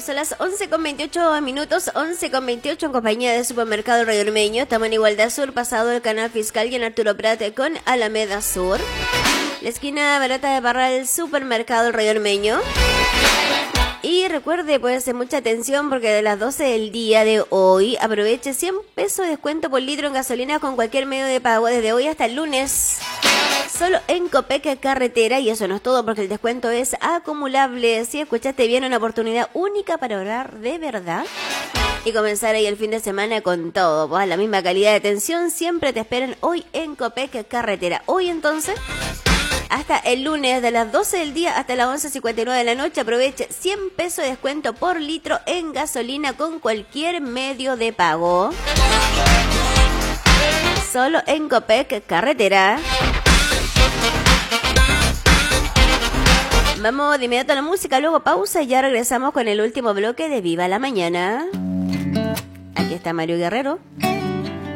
son las 11:28 minutos, 11:28 en compañía de Supermercado Rayo Ormeño. Estamos en Igualdad Sur, pasado el canal fiscal y en Arturo Prat con Alameda Sur. La esquina barata de Parral, Supermercado Rayo Ormeño. Y recuerde, puede hacer mucha atención porque de las 12 del día de hoy aproveche 100 pesos de descuento por litro en gasolina con cualquier medio de pago desde hoy hasta el lunes. Solo en Copec Carretera, y eso no es todo porque el descuento es acumulable. Si escuchaste bien, una oportunidad única para ahorrar de verdad y comenzar ahí el fin de semana con todo. Pues la misma calidad de atención siempre te esperan hoy en Copec Carretera. Hoy entonces, hasta el lunes de las 12 del día hasta las 11:59 de la noche, aproveche 100 pesos de descuento por litro en gasolina con cualquier medio de pago. Solo en Copec Carretera. Vamos de inmediato a la música, luego pausa y ya regresamos con el último bloque de Viva la Mañana. Aquí está Mario Guerrero.